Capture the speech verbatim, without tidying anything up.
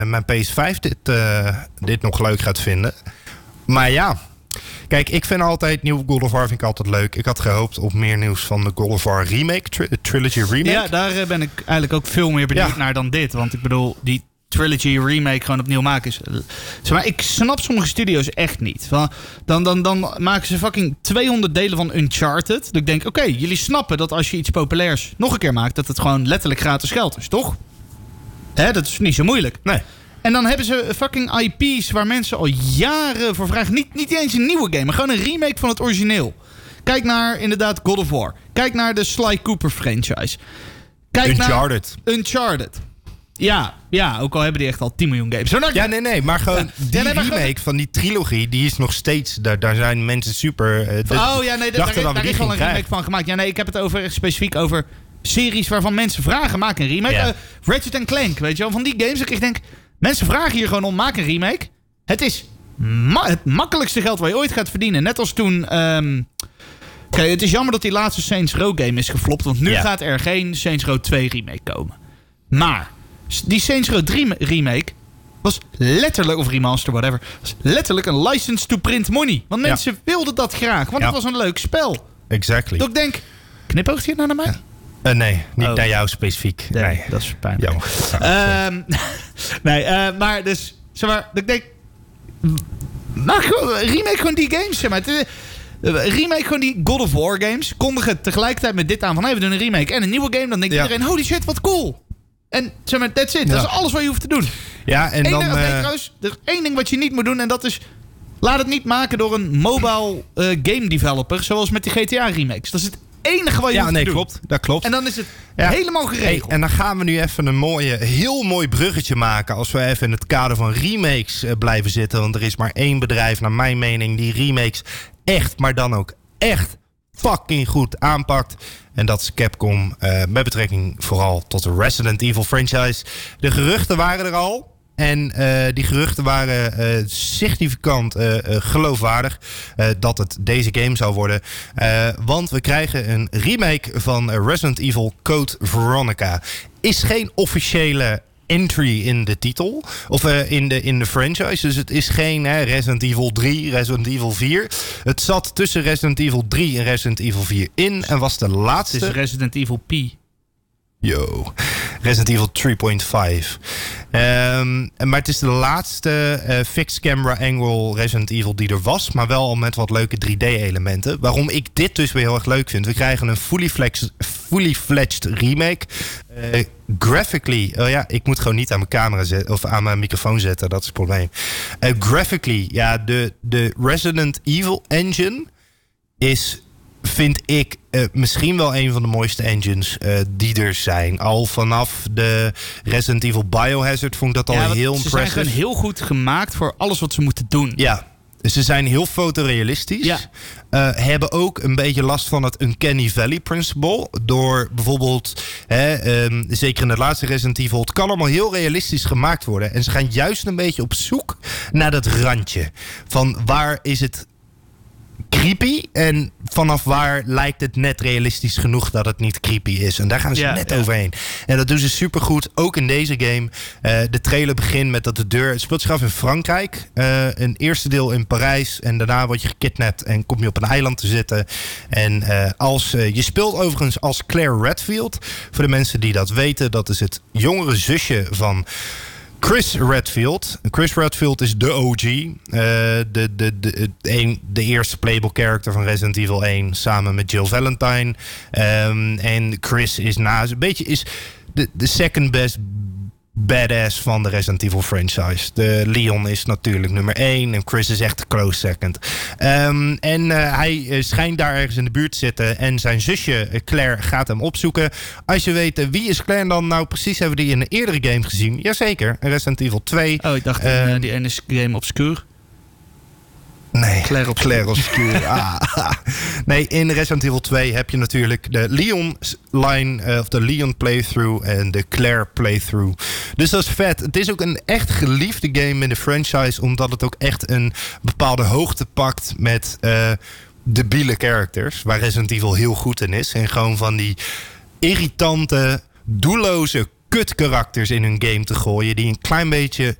mijn P S vijf dit, uh, dit nog leuk gaat vinden. Maar ja, kijk, ik vind altijd nieuwe God of War vind ik altijd leuk. Ik had gehoopt op meer nieuws van de God of War remake, tri- Trilogy remake. Ja, daar uh, ben ik eigenlijk ook veel meer benieuwd ja. naar dan dit. Want ik bedoel, die Trilogy remake gewoon opnieuw maken is... Zeg maar, ik snap sommige studio's echt niet. Van, dan, dan, dan maken ze fucking tweehonderd delen van Uncharted. Dat ik denk, oké, okay, jullie snappen dat als je iets populairs nog een keer maakt... dat het gewoon letterlijk gratis geld is, toch? Hè, dat is niet zo moeilijk. Nee. En dan hebben ze fucking I P's waar mensen al jaren voor vragen. Niet, niet eens een nieuwe game, maar gewoon een remake van het origineel. Kijk naar inderdaad God of War. Kijk naar de Sly Cooper franchise. Kijk Uncharted. Naar Uncharted. Ja, ja, ook al hebben die echt al tien miljoen games. Zo, ja, nee, nee, maar gewoon ja, die ja, nee, maar remake gewoon... van die trilogie, die is nog steeds... Daar, daar zijn mensen super... Uh, de, oh ja, nee, daar, daar, daar, daar is wel een remake van gemaakt. Ja, nee, ik heb het over specifiek over series waarvan mensen vragen, maak een remake. Ja. Uh, Ratchet and Clank, weet je wel, van die games. Ik denk, mensen vragen hier gewoon om, maak een remake. Het is ma- het makkelijkste geld waar je ooit gaat verdienen. Net als toen... Um, Kijk, het is jammer dat die laatste Saints Row game is geflopt, want nu ja. gaat er geen Saints Row twee remake komen. Maar... die Saints Row drie remake was letterlijk, of remaster, whatever... was letterlijk een license to print money. Want mensen ja. wilden dat graag, want ja. het was een leuk spel. Exactly. Dus ik denk, knipoogt je nou naar mij? Uh, nee, niet oh. naar jou specifiek. Nee, nee. dat is pijnlijk. Um, nee, uh, maar dus... zeg maar, ik denk... maak gewoon, remake gewoon die games, zeg maar. Het, uh, remake gewoon die God of War games. Kondig het tegelijkertijd met dit aan van... hey, we doen een remake en een nieuwe game. Dan denkt ja. iedereen, holy shit, wat cool. En zeg maar, that's it. Ja. Dat is alles wat je hoeft te doen. Ja, en Eén dan... ding, Uh... nee, trouwens, er is één ding wat je niet moet doen... en dat is... laat het niet maken door een mobile uh, game developer... zoals met die G T A remakes. Dat is het enige wat je ja, hoeft nee, te doen. klopt. Dat klopt. En dan is het ja. helemaal geregeld. Hey, en dan gaan we nu even een mooie, heel mooi bruggetje maken... als we even in het kader van remakes uh, blijven zitten. Want er is maar één bedrijf, naar mijn mening... die remakes echt, maar dan ook echt... fucking goed aanpakt. En dat is Capcom uh, met betrekking vooral tot de Resident Evil franchise. De geruchten waren er al. En uh, die geruchten waren uh, significant uh, uh, geloofwaardig uh, dat het deze game zou worden. Uh, want we krijgen een remake van uh, Resident Evil Code Veronica. Is geen officiële entry in de titel. Of uh, in, de, in de franchise. Dus het is geen hè, Resident Evil drie, Resident Evil vier. Het zat tussen Resident Evil drie en Resident Evil vier in. En was de laatste... Het is Resident Evil P. Yo. Resident Evil drie punt vijf. Um, maar het is de laatste uh, fixed camera angle Resident Evil die er was. Maar wel al met wat leuke drie D elementen. Waarom ik dit dus weer heel erg leuk vind. We krijgen een fully, flex, fully fledged remake. Uh, graphically, oh ja, ik moet gewoon niet aan mijn camera zetten of aan mijn microfoon zetten, dat is het probleem. Uh, graphically, ja, de, de Resident Evil engine is, vind ik, uh, misschien wel een van de mooiste engines uh, die er zijn. Al vanaf de Resident Evil Biohazard vond ik dat al ja, heel impressive. Ze zijn gewoon heel goed gemaakt voor alles wat ze moeten doen. Ja. Ze zijn heel fotorealistisch. Ja. Uh, hebben ook een beetje last van het Uncanny Valley principle. Door bijvoorbeeld, hè, um, zeker in het laatste Resident Evil... het kan allemaal heel realistisch gemaakt worden. En ze gaan juist een beetje op zoek naar dat randje. Van waar is het creepy en vanaf waar lijkt het net realistisch genoeg dat het niet creepy is. En daar gaan ze ja, net ja. overheen. En dat doen ze supergoed, ook in deze game. Uh, de trailer begint met dat de deur... Het speelt zich af in Frankrijk. Uh, een eerste deel in Parijs en daarna word je gekidnapt en kom je op een eiland te zitten. En uh, als uh, je speelt overigens als Claire Redfield. Voor de mensen die dat weten, dat is het jongere zusje van Chris Redfield. Chris Redfield is de O G. Uh, de, de, de, de, een, de eerste playable character van Resident Evil één. Samen met Jill Valentine. Um, en Chris is na een beetje is de, de second best badass van de Resident Evil franchise. De Leon is natuurlijk nummer één. En Chris is echt de close second. Um, en uh, hij uh, schijnt daar ergens in de buurt te zitten. En zijn zusje uh, Claire gaat hem opzoeken. Als je weet, uh, wie is Claire dan? Nou, precies hebben we die in een eerdere game gezien. Jazeker, Resident Evil twee. Oh, ik dacht uh, in uh, die ene game Obscure. Nee, Claire Obscure. Claire Obscure. ah. Nee, in Resident Evil twee heb je natuurlijk de Leon line, uh, of de Leon playthrough en de Claire playthrough. Dus dat is vet. Het is ook een echt geliefde game in de franchise, omdat het ook echt een bepaalde hoogte pakt met uh, debiele characters, waar Resident Evil heel goed in is. En gewoon van die irritante, doelloze kutkarakters in hun game te gooien. Die een klein beetje